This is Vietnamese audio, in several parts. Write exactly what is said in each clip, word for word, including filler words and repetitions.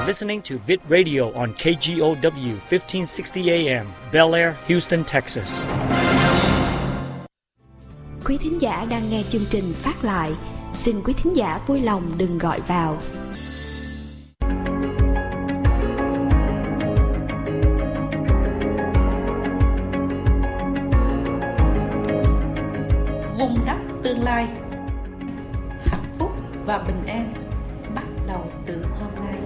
You're listening to Vid Radio on K G O W fifteen sixty A M, Bel Air, Houston, Texas. Quý thính giả đang nghe chương trình phát lại. Xin quý thính giả vui lòng đừng gọi vào. Vun đắp tương lai, hạnh phúc và bình an bắt đầu từ hôm nay.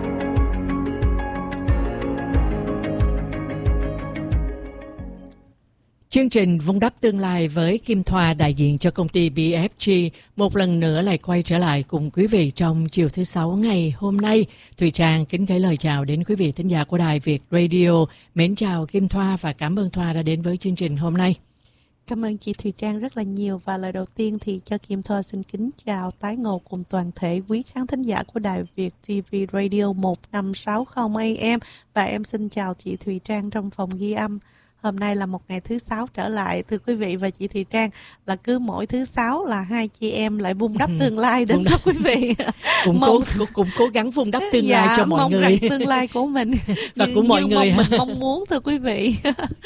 Chương trình Vun đắp tương lai với Kim Thoa, đại diện cho công ty bê ép giê, một lần nữa lại quay trở lại cùng quý vị trong chiều thứ Sáu ngày hôm nay. Thùy Trang kính gửi lời chào đến quý vị thính giả của Đài Việt Radio. Mến chào Kim Thoa và cảm ơn Thoa đã đến với chương trình hôm nay. Cảm ơn chị Thùy Trang rất là nhiều. Và lời đầu tiên thì cho Kim Thoa xin kính chào tái ngộ cùng toàn thể quý khán thính giả của Đài Việt ti vi Radio một năm sáu không A M. Và em xin chào chị Thùy Trang trong phòng ghi âm. Hôm nay là một ngày thứ Sáu trở lại, thưa quý vị và chị Thùy Trang, là cứ mỗi thứ Sáu là hai chị em lại vun đắp tương lai đến cho quý vị. Cũng mong... cố, cũng cố gắng vun đắp tương dạ, lai cho mọi mong người. rằng tương lai của mình và như, của mọi như người. Mong mình mong muốn, thưa quý vị.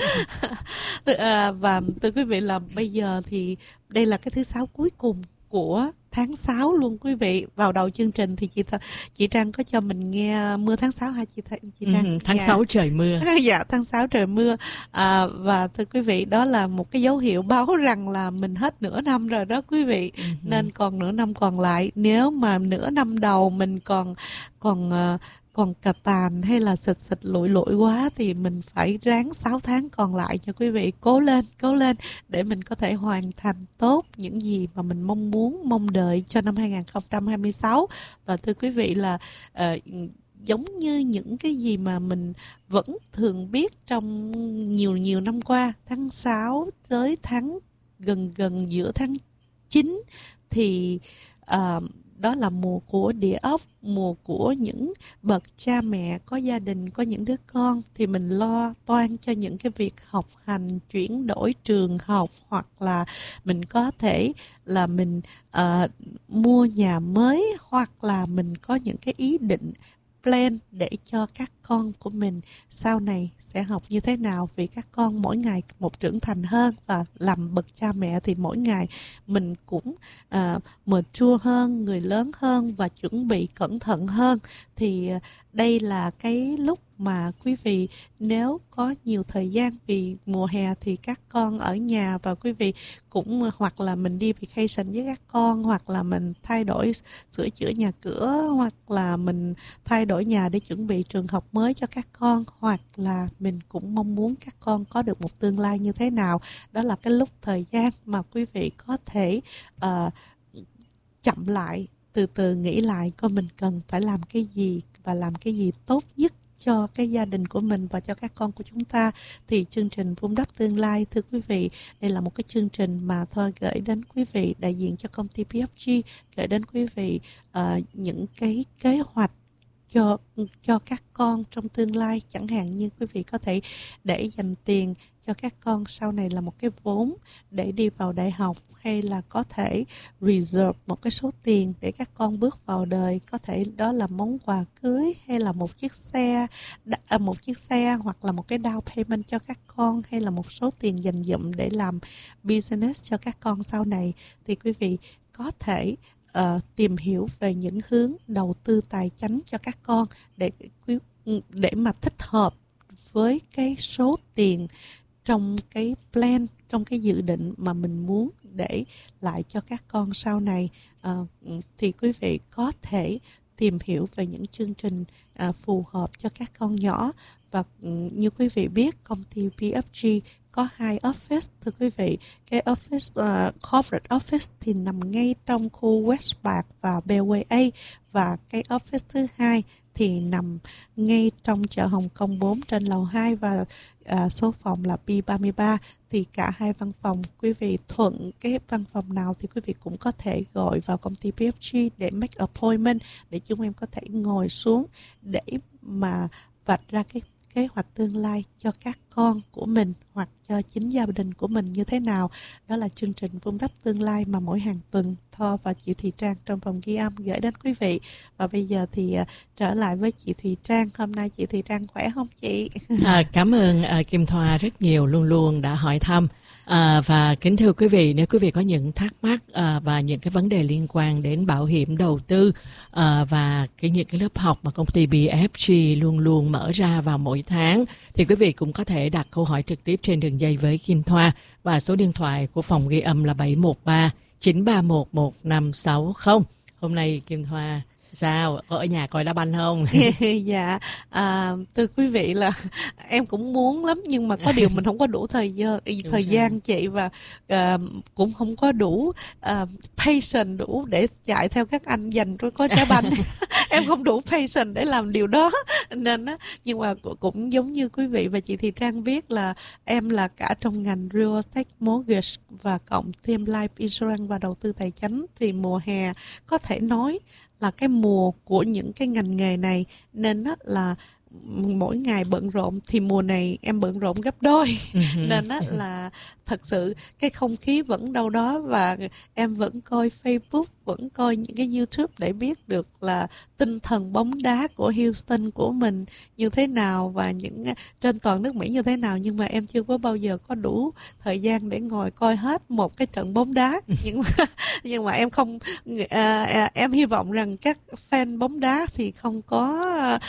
à, và thưa quý vị là bây giờ thì đây là cái thứ Sáu cuối cùng của tháng sáu luôn quý vị. Vào đầu chương trình thì chị chị Trang có cho mình nghe mưa tháng sáu hả chị chị Trang? Ừ, tháng dạ. sáu trời mưa. Dạ, tháng sáu trời mưa. À, và thưa quý vị, đó là một cái dấu hiệu báo rằng là mình hết nửa năm rồi đó quý vị. Ừ. Nên còn nửa năm còn lại, nếu mà nửa năm đầu mình còn còn uh, còn cà tàn hay là xịt xịt lụi lụi quá thì mình phải ráng sáu tháng còn lại cho quý vị. Cố lên, cố lên để mình có thể hoàn thành tốt những gì mà mình mong muốn, mong đợi cho năm hai không hai sáu. Và thưa quý vị là uh, giống như những cái gì mà mình vẫn thường biết trong nhiều nhiều năm qua, tháng sáu tới tháng gần gần giữa tháng chín thì uh, đó là mùa của địa ốc, mùa của những bậc cha mẹ có gia đình, có những đứa con thì mình lo toan cho những cái việc học hành, chuyển đổi trường học, hoặc là mình có thể là mình uh, mua nhà mới, hoặc là mình có những cái ý định plan để cho các con của mình sau này sẽ học như thế nào, vì các con mỗi ngày một trưởng thành hơn, và làm bậc cha mẹ thì mỗi ngày mình cũng uh, mature hơn, người lớn hơn và chuẩn bị cẩn thận hơn. Thì uh, đây là cái lúc mà quý vị nếu có nhiều thời gian, vì mùa hè thì các con ở nhà và quý vị cũng hoặc là mình đi vacation với các con, hoặc là mình thay đổi sửa chữa nhà cửa, hoặc là mình thay đổi nhà để chuẩn bị trường học mới cho các con, hoặc là mình cũng mong muốn các con có được một tương lai như thế nào. Đó là cái lúc thời gian mà quý vị có thể uh, chậm lại, từ từ nghĩ lại coi mình cần phải làm cái gì và làm cái gì tốt nhất cho cái gia đình của mình và cho các con của chúng ta. Thì chương trình Vun đắp tương lai, thưa quý vị, đây là một cái chương trình mà Thoa gửi đến quý vị đại diện cho công ty bê ép giê, gửi đến quý vị uh, những cái kế hoạch cho cho các con trong tương lai. Chẳng hạn như quý vị có thể để dành tiền cho các con sau này là một cái vốn để đi vào đại học, hay là có thể reserve một cái số tiền để các con bước vào đời, có thể đó là món quà cưới, hay là một chiếc xe một chiếc xe hoặc là một cái down payment cho các con, hay là một số tiền dành dụm để làm business cho các con sau này. Thì quý vị có thể uh, tìm hiểu về những hướng đầu tư tài chính cho các con để để mà thích hợp với cái số tiền trong cái plan, trong cái dự định mà mình muốn để lại cho các con sau này. À, thì quý vị có thể tìm hiểu về những chương trình à, phù hợp cho các con nhỏ. Và như quý vị biết, công ty bê ép giê có hai office, thưa quý vị. Cái office, uh, corporate office thì nằm ngay trong khu West Park và Bellway A, và cái office thứ hai thì nằm ngay trong chợ Hồng Kông bốn trên lầu hai, và uh, số phòng là B ba mươi ba. Thì cả hai văn phòng, quý vị thuận cái văn phòng nào thì quý vị cũng có thể gọi vào công ty bê ép giê để make appointment, để chúng em có thể ngồi xuống để mà vạch ra cái kế hoạch tương lai cho các con của mình hoặc cho chính gia đình của mình như thế nào. Đó là chương trình Vun đắp tương lai mà mỗi hàng tuần Tho và chị Thùy Trang trong phòng ghi âm gửi đến quý vị. Và bây giờ thì uh, trở lại với chị Thùy Trang. Hôm nay chị Thùy Trang khỏe không chị? À, cảm ơn uh, Kim Thoa rất nhiều, luôn luôn đã hỏi thăm. À, và kính thưa quý vị, nếu quý vị có những thắc mắc à, và những cái vấn đề liên quan đến bảo hiểm đầu tư à, và cái những cái lớp học mà công ty bê ép giê luôn luôn mở ra vào mỗi tháng, thì quý vị cũng có thể đặt câu hỏi trực tiếp trên đường dây với Kim Thoa, và số điện thoại của phòng ghi âm là bảy một ba chín ba một một năm sáu không. Hôm nay Kim Thoa sao? Có ở nhà coi đá banh không? Dạ, à, thưa quý vị là em cũng muốn lắm, nhưng mà có điều mình không có đủ thời gian, thời gian chị, và à, cũng không có đủ à, patience đủ để chạy theo các anh giành rồi có trái banh. Em không đủ patience để làm điều đó, nên á, nhưng mà cũng giống như quý vị và chị Thị Trang biết là em là cả trong ngành real estate mortgage và cộng thêm life insurance và đầu tư tài chính, thì mùa hè có thể nói là cái mùa của những cái ngành nghề này, nên á là mỗi ngày bận rộn, thì mùa này em bận rộn gấp đôi. Nên á là thật sự cái không khí vẫn đâu đó, và em vẫn coi Facebook, vẫn coi những cái YouTube để biết được là tinh thần bóng đá của Houston của mình như thế nào và những trên toàn nước Mỹ như thế nào. Nhưng mà em chưa có bao giờ có đủ thời gian để ngồi coi hết một cái trận bóng đá. nhưng mà, nhưng mà em không à, à, em hy vọng rằng các fan bóng đá thì không có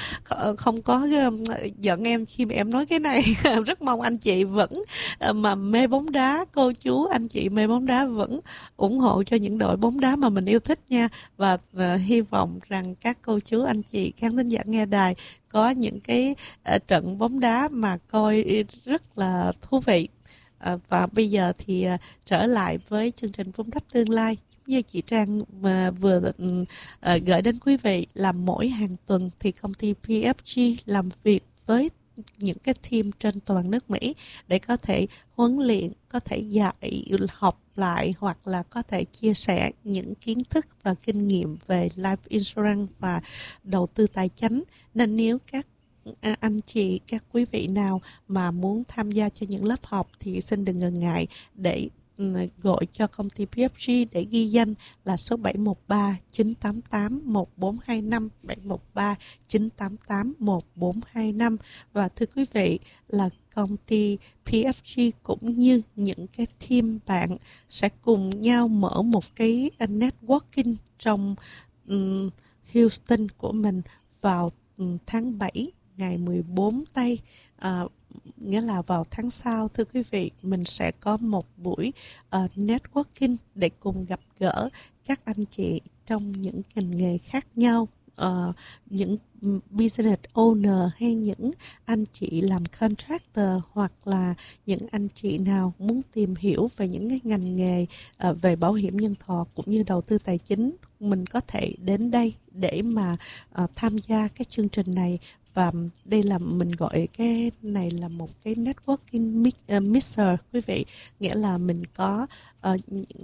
không có giận em khi mà em nói cái này. Rất mong anh chị vẫn mà mê bóng đá, cô chú anh chị mê bóng đá vẫn ủng hộ cho những đội bóng đá mà mình yêu thích nha. Và, và hy vọng rằng các cô chú anh chị khán thính giả nghe đài có những cái uh, trận bóng đá mà coi rất là thú vị. Uh, và bây giờ thì uh, trở lại với chương trình Vun đắp tương lai, như chị Trang uh, vừa uh, gửi đến quý vị, là mỗi hàng tuần thì công ty pê ép giê làm việc với những cái team trên toàn nước Mỹ để có thể huấn luyện, có thể dạy học lại, hoặc là có thể chia sẻ những kiến thức và kinh nghiệm về life insurance và đầu tư tài chính. Nên nếu các anh chị, các quý vị nào mà muốn tham gia cho những lớp học thì xin đừng ngần ngại để gọi cho công ty pê ép giê để ghi danh là số bảy một ba chín tám tám một bốn hai năm, bảy một ba chín tám tám một bốn hai năm. Và thưa quý vị, là công ty pê ép giê cũng như những cái team bạn sẽ cùng nhau mở một cái networking trong um, Houston của mình vào um, tháng bảy ngày mười bốn tây. Uh, nghĩa là vào tháng sau, thưa quý vị, mình sẽ có một buổi uh, networking để cùng gặp gỡ các anh chị trong những ngành nghề khác nhau, uh, những business owner hay những anh chị làm contractor, hoặc là những anh chị nào muốn tìm hiểu về những cái ngành nghề uh, về bảo hiểm nhân thọ cũng như đầu tư tài chính. Mình có thể đến đây để mà uh, tham gia cái chương trình này. Và đây là mình gọi cái này là một cái networking mix, uh, mixer quý vị, nghĩa là mình có uh,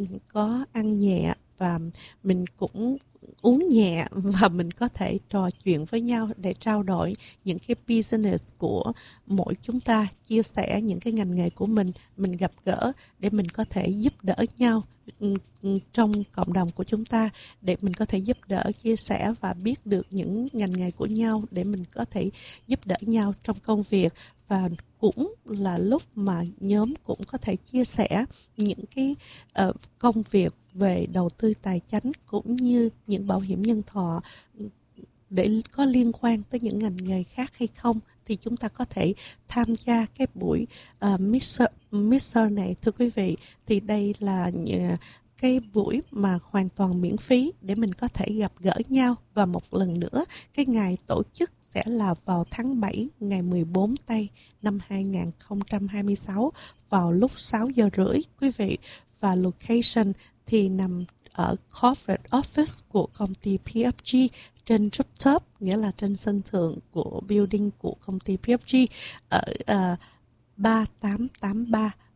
có ăn nhẹ và mình cũng uống nhẹ, và mình có thể trò chuyện với nhau để trao đổi những cái business của mỗi chúng ta, chia sẻ những cái ngành nghề của mình, mình gặp gỡ để mình có thể giúp đỡ nhau trong cộng đồng của chúng ta, để mình có thể giúp đỡ, chia sẻ và biết được những ngành nghề của nhau để mình có thể giúp đỡ nhau trong công việc. Và cũng là lúc mà nhóm cũng có thể chia sẻ những cái uh, công việc về đầu tư tài chính cũng như những bảo hiểm nhân thọ để có liên quan tới những ngành nghề khác hay không, thì chúng ta có thể tham gia cái buổi uh, mixer, mixer này. Thưa quý vị, thì đây là uh, cái buổi mà hoàn toàn miễn phí để mình có thể gặp gỡ nhau. Và một lần nữa, cái ngày tổ chức sẽ là vào tháng bảy ngày mười bốn tây năm hai không hai sáu vào lúc sáu giờ rưỡi quý vị. Và location thì nằm ở corporate office của công ty pê ép giê trên rooftop, nghĩa là trên sân thượng của building của công ty pê ép giê ở uh, ba tám tám ba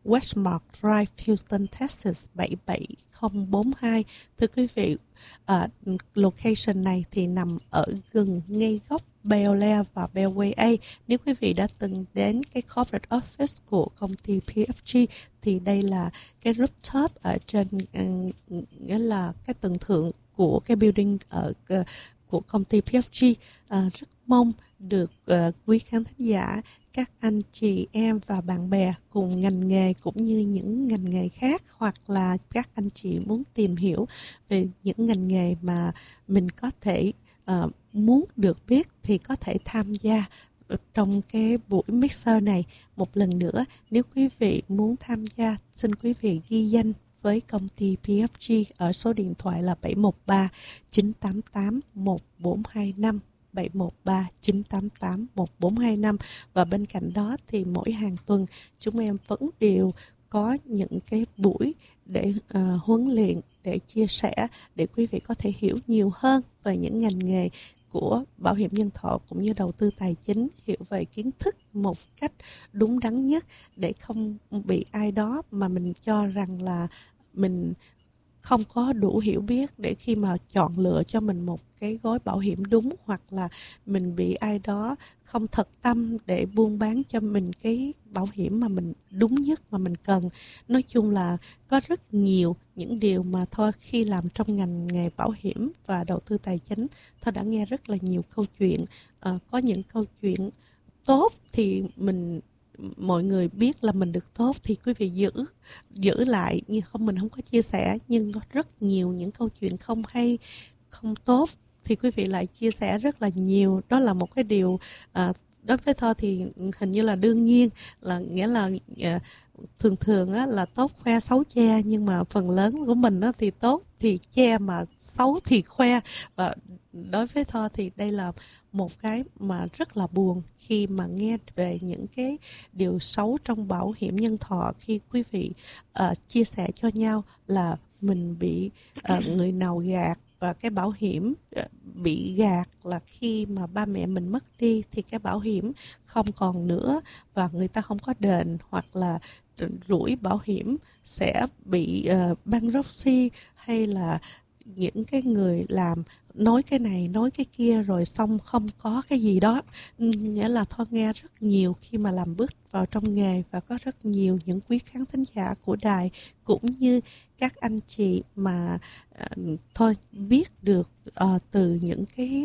Westmark Drive, Houston, Texas bảy bảy không bốn hai. Thưa quý vị, uh, location này thì nằm ở gần ngay góc Bel Air và Beltway A. Nếu quý vị đã từng đến cái corporate office của công ty pê ép giê thì đây là cái rooftop ở trên, uh, nghĩa là cái tầng thượng của cái building ở uh, của công ty pê ép giê. Uh, rất mong được uh, quý khán thính giả, các anh chị em và bạn bè cùng ngành nghề cũng như những ngành nghề khác, hoặc là các anh chị muốn tìm hiểu về những ngành nghề mà mình có thể uh, muốn được biết thì có thể tham gia trong cái buổi mixer này. Một lần nữa, nếu quý vị muốn tham gia, xin quý vị ghi danh với công ty pê ép giê ở số điện thoại là bảy một ba chín tám tám một bốn hai năm, bảy một ba chín tám tám một bốn hai năm. Và bên cạnh đó thì mỗi hàng tuần chúng em vẫn đều có những cái buổi để uh, huấn luyện, để chia sẻ, để quý vị có thể hiểu nhiều hơn về những ngành nghề của bảo hiểm nhân thọ cũng như đầu tư tài chính, hiểu về kiến thức một cách đúng đắn nhất, để không bị ai đó mà mình cho rằng là mình không có đủ hiểu biết để khi mà chọn lựa cho mình một cái gói bảo hiểm đúng, hoặc là mình bị ai đó không thật tâm để buôn bán cho mình cái bảo hiểm mà mình đúng nhất mà mình cần. Nói chung là có rất nhiều những điều mà thôi khi làm trong ngành nghề bảo hiểm và đầu tư tài chính, thôi đã nghe rất là nhiều câu chuyện. À, có những câu chuyện tốt thì mình mọi người biết là mình được tốt thì quý vị giữ giữ lại, nhưng không, mình không có chia sẻ. Nhưng có rất nhiều những câu chuyện không hay, không tốt thì quý vị lại chia sẻ rất là nhiều. Đó là một cái điều à, đối với Thoa thì hình như là đương nhiên, là nghĩa là à, thường thường á, là tốt khoe xấu che, nhưng mà phần lớn của mình á, thì tốt thì che mà xấu thì khoe. Và đối với Thoa thì đây là một cái mà rất là buồn khi mà nghe về những cái điều xấu trong bảo hiểm nhân thọ, khi quý vị uh, chia sẻ cho nhau là mình bị uh, người nào gạt, và cái bảo hiểm uh, bị gạt là khi mà ba mẹ mình mất đi thì cái bảo hiểm không còn nữa và người ta không có đền, hoặc là rủi bảo hiểm sẽ bị uh, bankruptcy, hay là những cái người làm nói cái này nói cái kia rồi xong không có cái gì đó. Nghĩa là Thoa nghe rất nhiều khi mà làm bước vào trong nghề, và có rất nhiều những quý khán thính giả của đài cũng như các anh chị mà uh, thôi biết được uh, từ những cái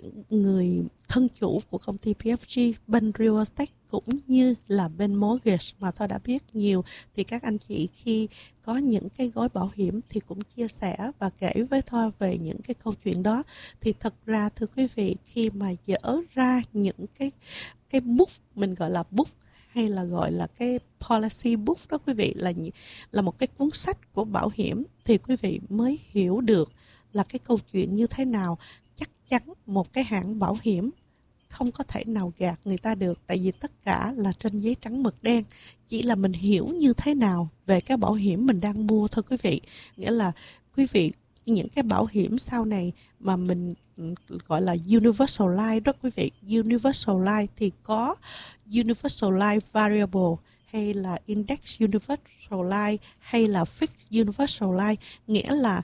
người thân chủ của công ty pê ép giê, bên real estate cũng như là bên mortgage mà Thoa đã biết nhiều, thì các anh chị khi có những cái gói bảo hiểm thì cũng chia sẻ và kể với Thoa về những cái câu chuyện đó. Thì thật ra thưa quý vị, khi mà dỡ ra những cái cái book, mình gọi là book hay là gọi là cái policy book đó quý vị, là là một cái cuốn sách của bảo hiểm, thì quý vị mới hiểu được là cái câu chuyện như thế nào. Chắc chắn một cái hãng bảo hiểm không có thể nào gạt người ta được, tại vì tất cả là trên giấy trắng mực đen, chỉ là mình hiểu như thế nào về cái bảo hiểm mình đang mua thôi quý vị. Nghĩa là quý vị, những cái bảo hiểm sau này mà mình gọi là universal life đó quý vị, universal life thì có universal life variable, hay là index universal life, hay là fixed universal life. Nghĩa là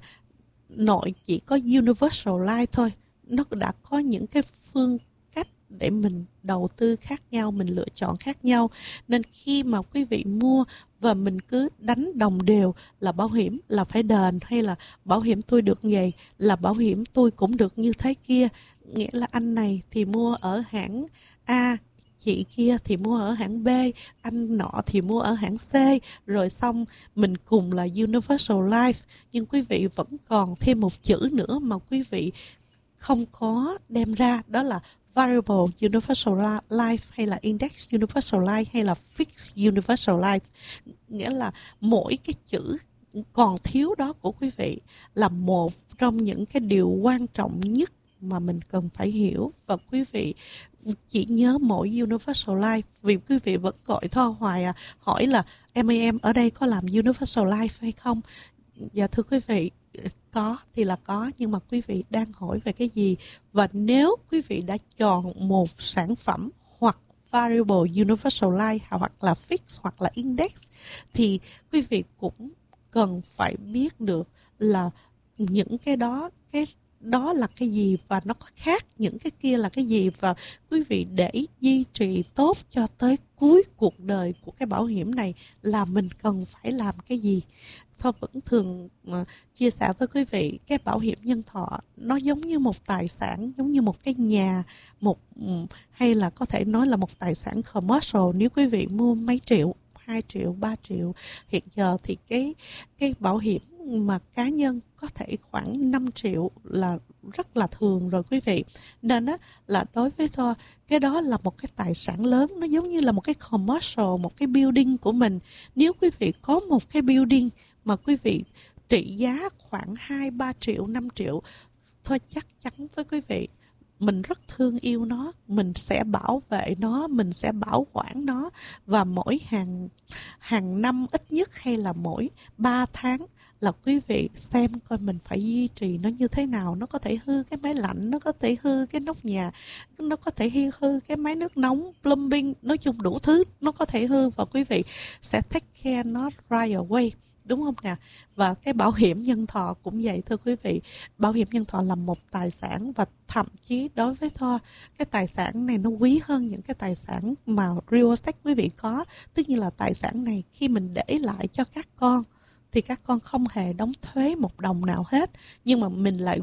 nội chỉ có universal life thôi, nó đã có những cái phương cách để mình đầu tư khác nhau, mình lựa chọn khác nhau. Nên khi mà quý vị mua và mình cứ đánh đồng đều là bảo hiểm là phải đền, hay là bảo hiểm tôi được vậy là bảo hiểm tôi cũng được như thế kia, nghĩa là anh này thì mua ở hãng A, chị kia thì mua ở hãng B, anh nọ thì mua ở hãng C, rồi xong mình cùng là universal life, nhưng quý vị vẫn còn thêm một chữ nữa mà quý vị không có đem ra, đó là variable universal life, hay là index universal life, hay là fixed universal life. Nghĩa là mỗi cái chữ còn thiếu đó của quý vị là một trong những cái điều quan trọng nhất mà mình cần phải hiểu. Và quý vị chỉ nhớ mỗi universal life, vì quý vị vẫn gọi Thoa hoài à, hỏi là em ơi em ở đây có làm universal life hay không? Dạ thưa quý vị, có thì là có, nhưng mà quý vị đang hỏi về cái gì? Và nếu quý vị đã chọn một sản phẩm hoặc variable universal life hoặc là fix hoặc là index, thì quý vị cũng cần phải biết được là những cái đó, cái đó là cái gì và nó có khác những cái kia là cái gì, và quý vị để duy trì tốt cho tới cuối cuộc đời của cái bảo hiểm này là mình cần phải làm cái gì. Tôi vẫn thường uh, chia sẻ với quý vị, cái bảo hiểm nhân thọ nó giống như một tài sản, giống như một cái nhà, một um, hay là có thể nói là một tài sản commercial. Nếu quý vị mua mấy triệu, hai triệu, ba triệu, hiện giờ thì cái cái bảo hiểm mà cá nhân có thể khoảng năm triệu là rất là thường rồi quý vị. Nên á, là đối với tôi, cái đó là một cái tài sản lớn, nó giống như là một cái commercial, một cái building của mình. Nếu quý vị có một cái building mà quý vị trị giá khoảng hai, ba triệu, năm triệu, thôi chắc chắn với quý vị, mình rất thương yêu nó, mình sẽ bảo vệ nó, mình sẽ bảo quản nó, và mỗi hàng hàng năm ít nhất hay là mỗi ba tháng là quý vị xem coi mình phải duy trì nó như thế nào. Nó có thể hư cái máy lạnh, nó có thể hư cái nóc nhà, nó có thể hư, hư cái máy nước nóng, plumbing, nói chung đủ thứ nó có thể hư, và quý vị sẽ take care nó right away, đúng không nè? Và cái bảo hiểm nhân thọ cũng vậy thưa quý vị. Bảo hiểm nhân thọ là một tài sản, và thậm chí đối với tôi, cái tài sản này nó quý hơn những cái tài sản mà real estate quý vị có. Tức như là tài sản này khi mình để lại cho các con thì các con không hề đóng thuế một đồng nào hết, nhưng mà mình lại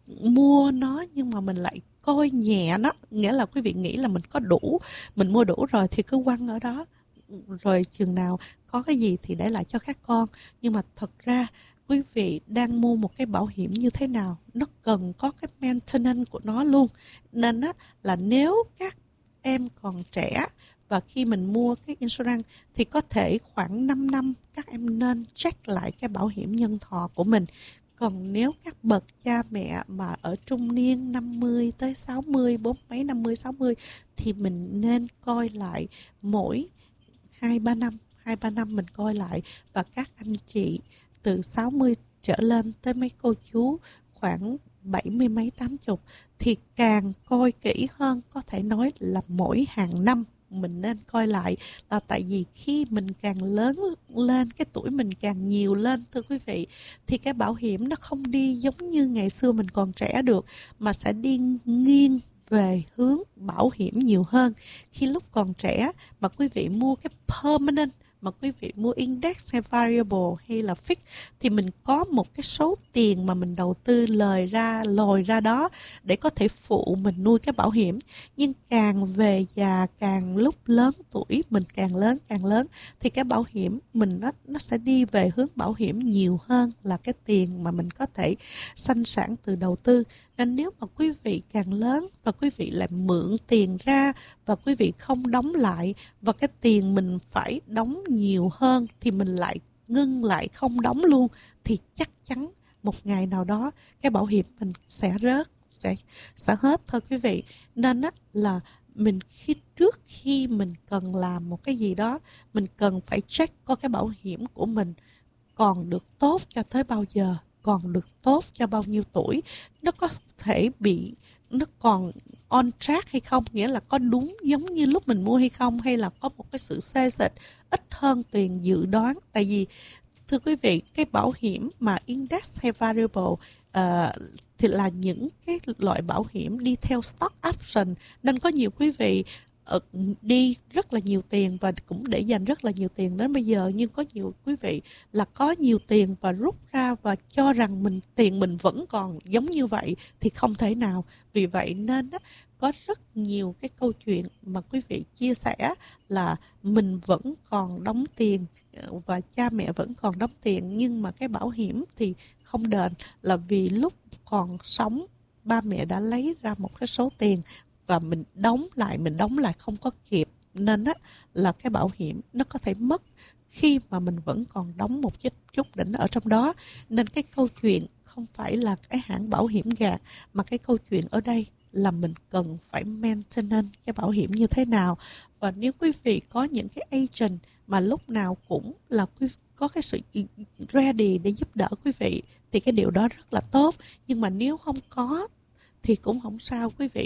mua nó, nhưng mà mình lại coi nhẹ nó. Nghĩa là quý vị nghĩ là mình có đủ, mình mua đủ rồi thì cứ quăng ở đó, rồi chừng nào có cái gì thì để lại cho các con. Nhưng mà thật ra quý vị đang mua một cái bảo hiểm như thế nào, nó cần có cái maintenance của nó luôn. Nên á, là nếu các em còn trẻ và khi mình mua cái insurance thì có thể khoảng năm năm các em nên check lại cái bảo hiểm nhân thọ của mình. Còn nếu các bậc cha mẹ mà ở trung niên năm mươi tới sáu mươi, bốn mấy, năm mươi, sáu mươi thì mình nên coi lại mỗi hai ba năm, hai ba năm mình coi lại. Và các anh chị từ sáu mươi trở lên tới mấy cô chú khoảng bảy mươi mấy, tám chục thì càng coi kỹ hơn, có thể nói là mỗi hàng năm mình nên coi lại. Là tại vì khi mình càng lớn lên, cái tuổi mình càng nhiều lên thưa quý vị, thì cái bảo hiểm nó không đi giống như ngày xưa mình còn trẻ được, mà sẽ đi nghiêng về hướng bảo hiểm nhiều hơn. Khi lúc còn trẻ mà quý vị mua cái permanent, mà quý vị mua index hay variable hay là fix, thì mình có một cái số tiền mà mình đầu tư lời ra lồi ra đó để có thể phụ mình nuôi cái bảo hiểm. Nhưng càng về già, càng lúc lớn tuổi, mình càng lớn càng lớn thì cái bảo hiểm mình nó, nó sẽ đi về hướng bảo hiểm nhiều hơn là cái tiền mà mình có thể sanh sản từ đầu tư. Nên nếu mà quý vị càng lớn và quý vị lại mượn tiền ra và quý vị không đóng lại, và cái tiền mình phải đóng nhiều hơn thì mình lại ngưng lại không đóng luôn, thì chắc chắn một ngày nào đó cái bảo hiểm mình sẽ rớt, sẽ, sẽ hết thôi quý vị. Nên á, là mình khi trước khi mình cần làm một cái gì đó, mình cần phải check coi cái bảo hiểm của mình còn được tốt cho tới bao giờ, còn được tốt cho bao nhiêu tuổi, nó có thể bị, nó còn on track hay không, nghĩa là có đúng giống như lúc mình mua hay không, hay là có một cái sự xê dịch ít hơn tiền dự đoán. Tại vì thưa quý vị, cái bảo hiểm mà index hay variable uh, thì là những cái loại bảo hiểm đi theo stock option, nên có nhiều quý vị uh, đi rất là nhiều tiền và cũng để dành rất là nhiều tiền đến bây giờ, nhưng có nhiều quý vị là có nhiều tiền và rút ra và cho rằng mình tiền mình vẫn còn giống như vậy thì không thể nào. Vì vậy nên á, có rất nhiều cái câu chuyện mà quý vị chia sẻ là mình vẫn còn đóng tiền và cha mẹ vẫn còn đóng tiền, nhưng mà cái bảo hiểm thì không đền, là vì lúc còn sống ba mẹ đã lấy ra một cái số tiền và mình đóng lại, mình đóng lại không có kịp, nên á, là cái bảo hiểm nó có thể mất khi mà mình vẫn còn đóng một chút chút đỉnh ở trong đó. Nên cái câu chuyện không phải là cái hãng bảo hiểm gạt, mà cái câu chuyện ở đây là mình cần phải maintenance cái bảo hiểm như thế nào. Và nếu quý vị có những cái agent mà lúc nào cũng là quý có cái sự ready để giúp đỡ quý vị thì cái điều đó rất là tốt. Nhưng mà nếu không có thì cũng không sao quý vị.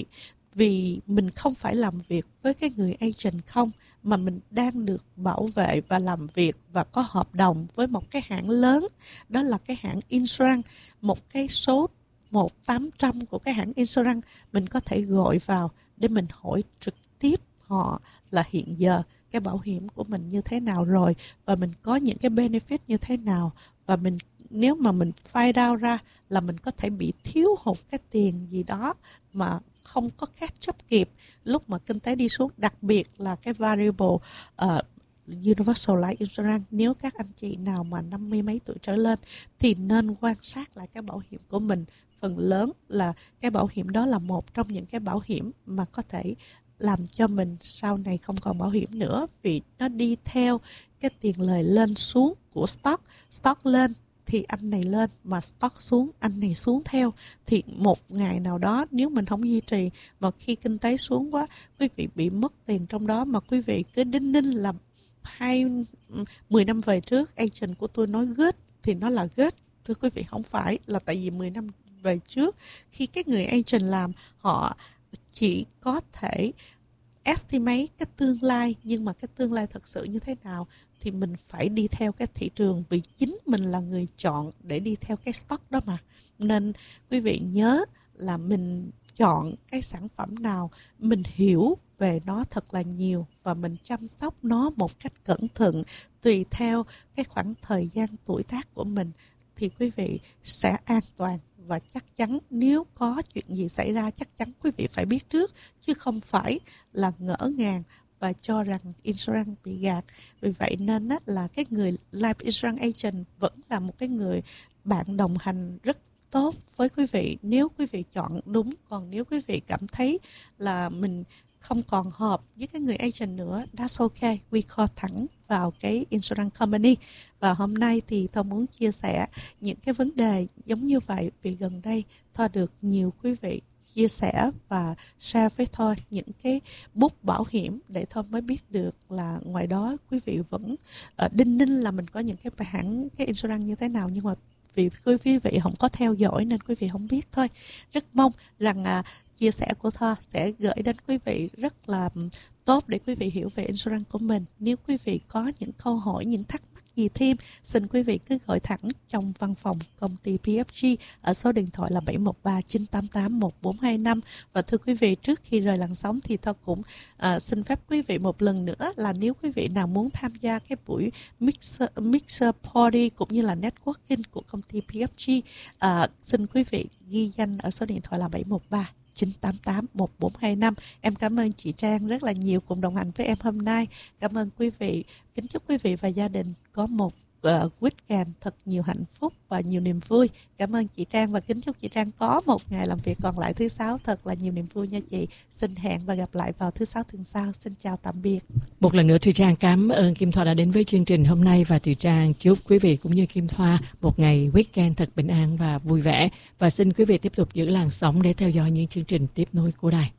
vì mình không phải làm việc với cái người agent không, mà mình đang được bảo vệ và làm việc và có hợp đồng với một cái hãng lớn, đó là cái hãng insurance, một cái số một tám trăm của cái hãng insurance. Mình có thể gọi vào để mình hỏi trực tiếp họ là hiện giờ cái bảo hiểm của mình như thế nào rồi, và mình có những cái benefit như thế nào, và mình nếu mà mình find out ra là mình có thể bị thiếu hụt cái tiền gì đó mà không có catch up kịp lúc mà kinh tế đi xuống, đặc biệt là cái variable uh, Universal Life Insurance. Nếu các anh chị nào mà năm mươi mấy tuổi trở lên thì nên quan sát lại cái bảo hiểm của mình. Phần lớn là cái bảo hiểm đó là một trong những cái bảo hiểm mà có thể làm cho mình sau này không còn bảo hiểm nữa, vì nó đi theo cái tiền lời lên xuống của stock. Stock lên thì anh này lên, mà stock xuống anh này xuống theo. Thì một ngày nào đó nếu mình không duy trì, mà khi kinh tế xuống quá, quý vị bị mất tiền trong đó, mà quý vị cứ đinh ninh là hai mười năm về trước agent của tôi nói good thì nó là good. Thưa quý vị, không phải là tại vì mười năm về trước khi cái người agent làm, họ chỉ có thể estimate cái tương lai, nhưng mà cái tương lai thật sự như thế nào thì mình phải đi theo cái thị trường, vì chính mình là người chọn để đi theo cái stock đó mà. Nên quý vị nhớ là mình chọn cái sản phẩm nào, mình hiểu về nó thật là nhiều và mình chăm sóc nó một cách cẩn thận tùy theo cái khoảng thời gian tuổi tác của mình, thì quý vị sẽ an toàn. Và chắc chắn nếu có chuyện gì xảy ra, chắc chắn quý vị phải biết trước, chứ không phải là ngỡ ngàng và cho rằng insurance bị gạt. Vì vậy nên á, là cái người life insurance agent vẫn là một cái người bạn đồng hành rất tốt với quý vị nếu quý vị chọn đúng. Còn nếu quý vị cảm thấy là mình không còn hợp với cái người agent nữa, that's okay, we call thẳng vào cái insurance company. Và hôm nay thì tôi muốn chia sẻ những cái vấn đề giống như vậy, vì gần đây tôi được nhiều quý vị chia sẻ và share với tôi những cái book bảo hiểm để tôi mới biết được là ngoài đó quý vị vẫn uh, đinh ninh là mình có những cái hãng cái insurance như thế nào, nhưng mà vì quý vị không có theo dõi nên quý vị không biết thôi. Rất mong rằng uh, chia sẻ của Thơ sẽ gửi đến quý vị rất là tốt để quý vị hiểu về insurance của mình. Nếu quý vị có những câu hỏi, những thắc mắc gì thêm, xin quý vị cứ gọi thẳng trong văn phòng công ty pê ép giê ở số điện thoại là bảy một ba chín tám tám một bốn hai năm. Và thưa quý vị, trước khi rời làn sóng thì Thơ cũng uh, xin phép quý vị một lần nữa là nếu quý vị nào muốn tham gia cái buổi mixer, mixer party cũng như là networking của công ty pê ép giê, uh, xin quý vị ghi danh ở số điện thoại là bảy một ba chín tám tám một bốn hai năm. Em cảm ơn chị Trang rất là nhiều cùng đồng hành với em hôm nay. Cảm ơn quý vị. Kính chúc quý vị và gia đình có một uh, weekend thật nhiều hạnh phúc và nhiều niềm vui. Cảm ơn chị Trang và kính chúc chị Trang có một ngày làm việc còn lại thứ sáu thật là nhiều niềm vui nha chị. Xin hẹn và gặp lại vào thứ sáu tuần sau. Xin chào tạm biệt. Một lần nữa Thùy Trang cảm ơn Kim Thoa đã đến với chương trình hôm nay, và Thùy Trang chúc quý vị cũng như Kim Thoa một ngày weekend thật bình an và vui vẻ, và xin quý vị tiếp tục giữ làn sóng để theo dõi những chương trình tiếp nối của đài.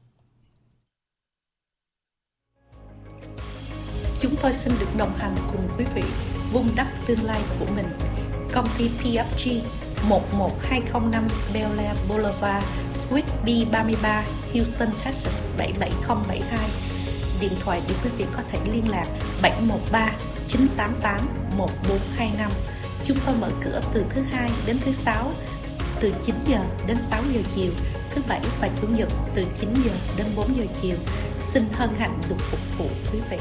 Chúng tôi xin được đồng hành cùng quý vị vun đắp tương lai của mình. Công ty pê ép giê một một hai không năm Bel Air Boulevard, Suite B ba mươi ba, Houston, Texas bảy bảy không bảy hai. Điện thoại để quý vị có thể liên lạc bảy một ba chín tám tám một bốn hai năm. Chúng tôi mở cửa từ thứ hai đến thứ sáu, từ chín giờ đến sáu giờ chiều, thứ bảy và chủ nhật từ chín giờ đến bốn giờ chiều. Xin hân hạnh được phục vụ quý vị.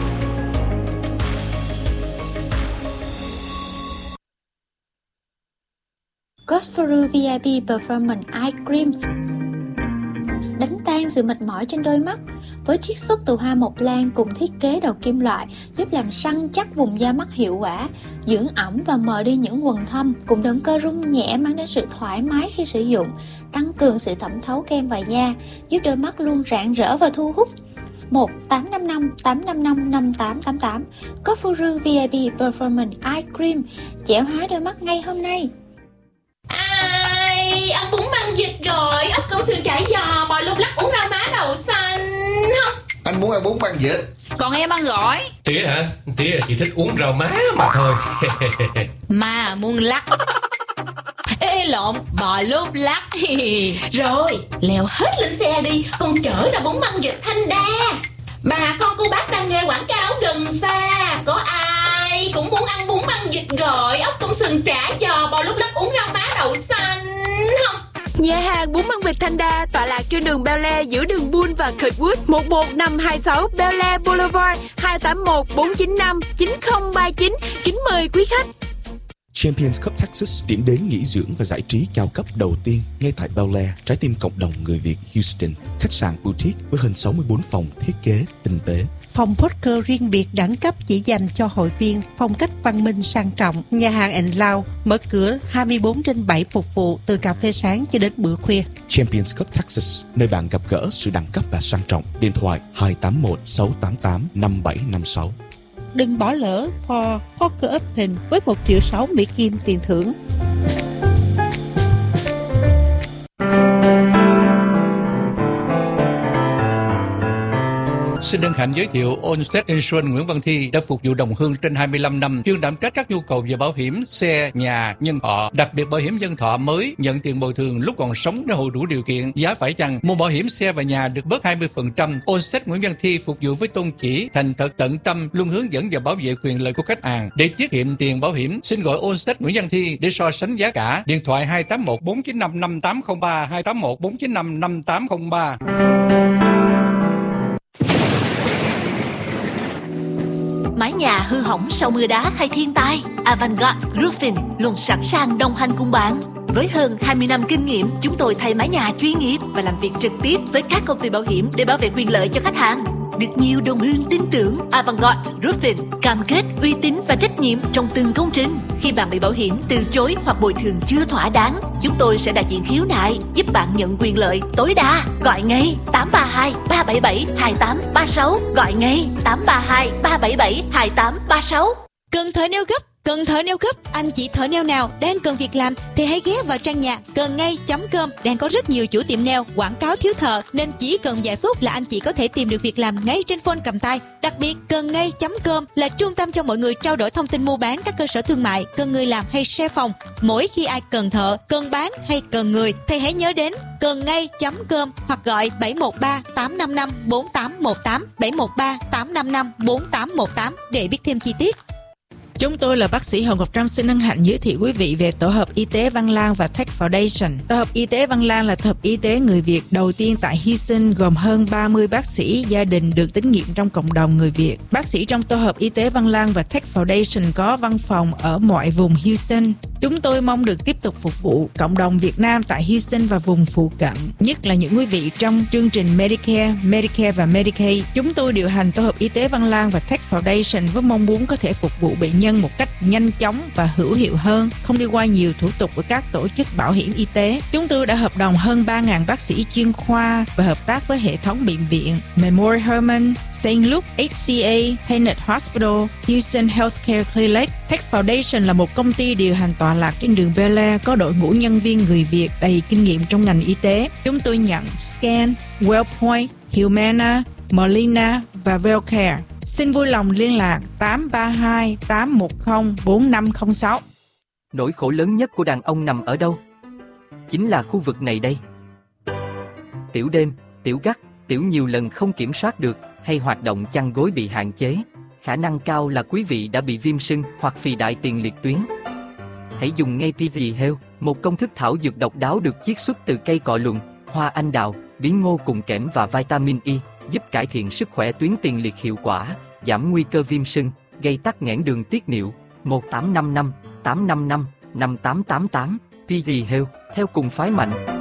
Cosforu vê i pê Performance Eye Cream đánh tan sự mệt mỏi trên đôi mắt với chiết xuất từ hoa mộc lan cùng thiết kế đầu kim loại, giúp làm săn chắc vùng da mắt hiệu quả, dưỡng ẩm và mờ đi những quầng thâm, cùng động cơ rung nhẹ mang đến sự thoải mái khi sử dụng, tăng cường sự thẩm thấu kem và da, giúp đôi mắt luôn rạng rỡ và thu hút. một tám năm năm tám năm năm năm tám tám tám. Cosforu vê i pê Performance Eye Cream trẻ hóa đôi mắt ngay hôm nay. Ai, ăn bún băng vịt rồi, ốc câu sườn chả giò, bò lục lắc uống rau má đậu xanh. Không. Anh muốn ăn bún băng vịt. Còn em ăn gỏi. Tía hả? Tía chỉ thích uống rau má mà thôi. Mà muôn lắc. Ê, lộn, bò lúc lắc. Rồi, leo hết lên xe đi, con chở ra bún măng vịt Thanh Đa. Bà con cô bác đang nghe quảng cáo gần xa, có ai cũng muốn ăn bún măng vịt gỏi, ốc công sườn chả giò, bò lúc lắc, uống rau má đậu xanh không? Nhà hàng bún măng vịt Thanh Đa tọa lạc trên đường Bel Air giữa đường Bull và Kirkwood, một một năm hai sáu Bel Air Boulevard, hai tám một bốn chín năm chín không ba chín. Kính mời quý khách. Champions Cup Texas, điểm đến nghỉ dưỡng và giải trí cao cấp đầu tiên ngay tại Bel Air, trái tim cộng đồng người Việt Houston. Khách sạn boutique với hơn sáu mươi bốn phòng thiết kế tinh tế. Phòng poker riêng biệt đẳng cấp chỉ dành cho hội viên, phong cách văn minh sang trọng. Nhà hàng and Lounge mở cửa hai mươi bốn trên bảy phục vụ từ cà phê sáng cho đến bữa khuya. Champions Cup Texas, nơi bạn gặp gỡ sự đẳng cấp và sang trọng. Điện thoại hai tám một sáu tám tám năm bảy năm sáu. Đừng bỏ lỡ For Poker Open với một triệu sáu Mỹ Kim tiền thưởng. Xin hân hạnh giới thiệu Allstate Insurance Nguyễn Văn Thi đã phục vụ đồng hương trên hai mươi lăm năm, chuyên đảm trách các nhu cầu về bảo hiểm xe, nhà, nhân thọ, đặc biệt bảo hiểm nhân thọ mới nhận tiền bồi thường lúc còn sống nếu hộ đủ điều kiện, giá phải chăng. Mua bảo hiểm xe và nhà được bớt hai mươi phần trăm. Allstate Nguyễn Văn Thi phục vụ với tôn chỉ thành thật tận tâm, luôn hướng dẫn và bảo vệ quyền lợi của khách hàng. Để tiết kiệm tiền bảo hiểm, xin gọi Allstate Nguyễn Văn Thi để so sánh giá cả. Điện thoại hai tám một bốn chín năm năm tám không ba, hai tám một bốn chín năm năm tám không ba. Mái nhà hư hỏng sau mưa đá hay thiên tai, Avantgarde Roofing luôn sẵn sàng đồng hành cùng bạn. Với hơn hai mươi năm kinh nghiệm, chúng tôi thay mái nhà chuyên nghiệp và làm việc trực tiếp với các công ty bảo hiểm để bảo vệ quyền lợi cho khách hàng. Được nhiều đồng hương tin tưởng, Avantgarde Roofing cam kết uy tín và trách nhiệm trong từng công trình. Khi bạn bị bảo hiểm từ chối hoặc bồi thường chưa thỏa đáng, chúng tôi sẽ đại diện khiếu nại, giúp bạn nhận quyền lợi tối đa. Gọi ngay tám ba hai ba bảy bảy hai tám ba sáu, gọi ngay tám ba hai ba bảy bảy hai tám ba sáu. Cần thợ neo gấp, cần thợ neo gấp, anh chị thợ neo nào đang cần việc làm thì hãy ghé vào trang nhà cần ngay chấm com. Đang có rất nhiều chủ tiệm neo quảng cáo thiếu thợ, nên chỉ cần vài phút là anh chị có thể tìm được việc làm ngay trên phone cầm tay. Đặc biệt, cần ngay chấm com là trung tâm cho mọi người trao đổi thông tin mua bán các cơ sở thương mại, cần người làm hay share phòng. Mỗi khi ai cần thợ, cần bán hay cần người thì hãy nhớ đến cần ngay chấm com hoặc gọi bảy một ba tám năm năm bốn tám một tám, bảy một ba tám năm năm bốn tám một tám để biết thêm chi tiết. Chúng tôi là bác sĩ Hồng Ngọc Trâm xin hân hạnh giới thiệu quý vị về tổ hợp y tế Văn Lang và Tech Foundation. Tổ hợp y tế Văn Lang là tổ hợp y tế người Việt đầu tiên tại Houston, gồm hơn ba mươi bác sĩ gia đình được tín nhiệm trong cộng đồng người Việt. Bác sĩ trong tổ hợp y tế Văn Lang và Tech Foundation có văn phòng ở mọi vùng Houston. Chúng tôi mong được tiếp tục phục vụ cộng đồng Việt Nam tại Houston và vùng phụ cận, nhất là những quý vị trong chương trình Medicare, Medicare và Medicaid. Chúng tôi điều hành tổ hợp y tế Văn Lang và Tech Foundation với mong muốn có thể phục vụ bệnh nhân một cách nhanh chóng và hữu hiệu hơn, không đi qua nhiều thủ tục của các tổ chức bảo hiểm y tế. Chúng tôi đã hợp đồng hơn ba nghìn bác sĩ chuyên khoa và hợp tác với hệ thống bệnh viện Memorial Hermann, Saint Luke, hát xê a, Tenet Hospital, Houston Healthcare Clinic. Tech Foundation là một công ty điều hành tọa lạc trên đường Bel Air, có đội ngũ nhân viên người Việt đầy kinh nghiệm trong ngành y tế. Chúng tôi nhận Scan, Wellpoint, Humana, Molina và Wellcare. Xin vui lòng liên lạc tám ba hai tám một không bốn năm không sáu. Nỗi khổ lớn nhất của đàn ông nằm ở đâu? Chính là khu vực này đây. Tiểu đêm, tiểu gắt, tiểu nhiều lần không kiểm soát được, hay hoạt động chăn gối bị hạn chế. Khả năng cao là quý vị đã bị viêm sưng hoặc phì đại tiền liệt tuyến. Hãy dùng ngay pê giê Health, một công thức thảo dược độc đáo được chiết xuất từ cây cọ lùn, hoa anh đào, bí ngô cùng kẽm và vitamin E, giúp cải thiện sức khỏe tuyến tiền liệt hiệu quả, giảm nguy cơ viêm sưng, gây tắc nghẽn đường tiết niệu. Một tám năm năm tám năm năm năm tám tám tám. pê giê Health, theo cùng phái mạnh.